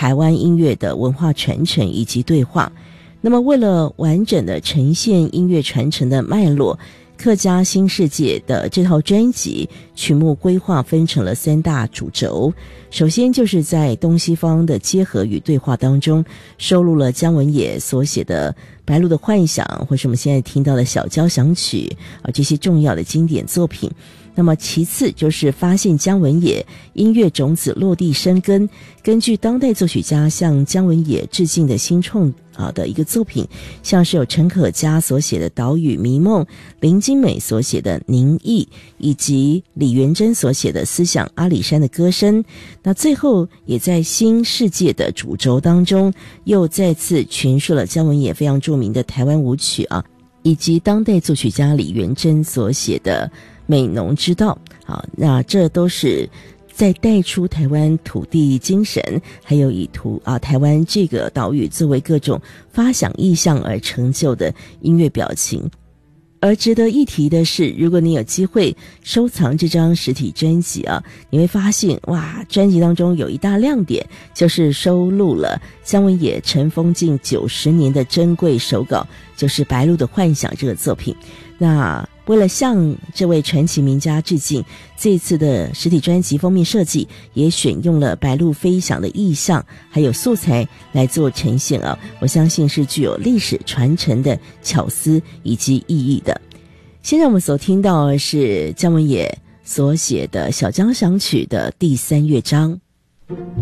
台湾音乐的文化传承以及对话。那么为了完整的呈现音乐传承的脉络，客家新世界的这套专辑曲目规划分成了3大主轴。首先就是在东西方的结合与对话当中，收录了姜文也所写的《白鹭的幻想》或是我们现在听到的小交响曲这些重要的经典作品。那么其次就是发现姜文也音乐种子落地生根，根据当代作曲家向姜文也致敬的新创的一个作品，像是有陈可嘉所写的《岛屿迷梦》，林金美所写的《宁毅》，以及李元珍所写的《思想阿里山的歌声》。那最后也在新世界的主轴当中，又再次诠释了姜文也非常著名的台湾舞曲以及当代作曲家李元珍所写的美浓之道。好，那这都是在带出台湾土地精神，还有以台湾这个岛屿作为各种发想意象而成就的音乐表情。而值得一提的是，如果你有机会收藏这张实体专辑你会发现专辑当中有一大亮点，就是收录了姜文也尘封近90年的珍贵手稿，就是《白鹭的幻想》这个作品。那为了向这位传奇名家致敬，这一次的实体专辑封面设计也选用了白鹭飞翔的意象还有素材来做呈现我相信是具有历史传承的巧思以及意义的。现在我们所听到的是姜文也所写的小交响曲的第3乐章。